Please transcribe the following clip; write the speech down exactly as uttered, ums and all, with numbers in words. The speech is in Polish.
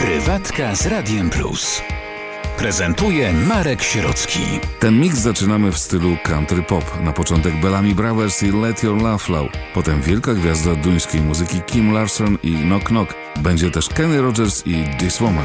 Prywatka z Radiem Plus. Prezentuje Marek Sierocki. Ten mix zaczynamy w stylu country pop. Na początek Bellamy Brothers i Let Your Love Flow. Potem wielka gwiazda duńskiej muzyki Kim Larsson i Knock Knock. Będzie też Kenny Rogers i This Woman.